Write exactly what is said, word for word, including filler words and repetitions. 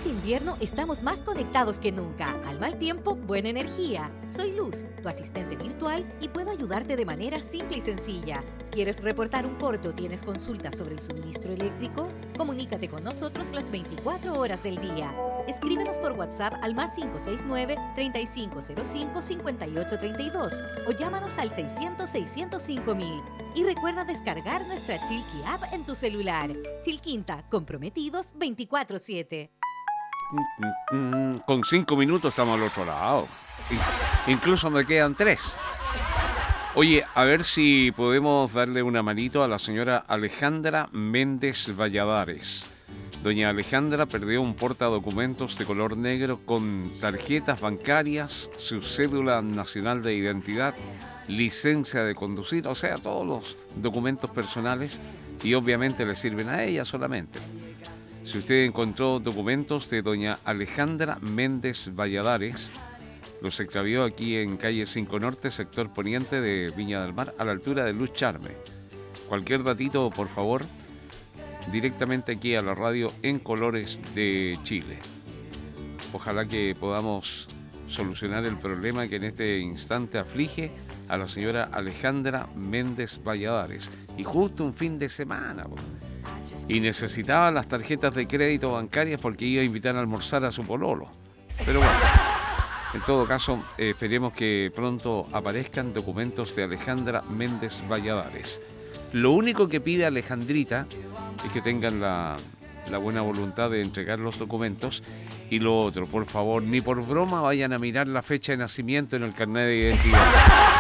este invierno estamos más conectados que nunca. Al mal tiempo, buena energía. Soy Luz, tu asistente virtual, y puedo ayudarte de manera simple y sencilla. ¿Quieres reportar un corte o tienes consultas sobre el suministro eléctrico? Comunícate con nosotros las veinticuatro horas del día. Escríbenos por WhatsApp al más cinco seis nueve, treinta y cinco cero cinco, cincuenta y ocho treinta y dos o llámanos al seiscientos, seiscientos cinco mil. Y recuerda descargar nuestra Chilqui App en tu celular. Chilquinta, comprometidos veinticuatro siete. Con cinco minutos estamos al otro lado. Incluso me quedan tres. Oye, a ver si podemos darle una manito a la señora Alejandra Méndez Valladares. Doña Alejandra perdió un portadocumentos de color negro con tarjetas bancarias, su cédula nacional de identidad, licencia de conducir, o sea, todos los documentos personales, y obviamente le sirven a ella solamente. Si usted encontró documentos de doña Alejandra Méndez Valladares, los extravió aquí en calle cinco Norte, sector poniente de Viña del Mar, a la altura de Luz Charme. Cualquier datito, por favor, directamente aquí a la radio En Colores de Chile. Ojalá que podamos solucionar el problema que en este instante aflige a la señora Alejandra Méndez Valladares. Y justo un fin de semana, po. Y necesitaba las tarjetas de crédito bancarias porque iba a invitar a almorzar a su pololo. Pero bueno, en todo caso, eh, esperemos que pronto aparezcan documentos de Alejandra Méndez Valladares. Lo único que pide Alejandrita es que tengan la, la buena voluntad de entregar los documentos. Y lo otro, por favor, ni por broma vayan a mirar la fecha de nacimiento en el carnet de identidad.